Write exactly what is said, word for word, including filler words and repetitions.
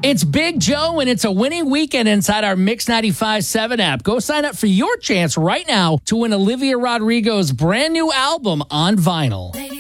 It's Big Joe, and it's a winning weekend inside our Mix ninety-five point seven app. Go sign up for your chance right now to win Olivia Rodrigo's brand new album on vinyl.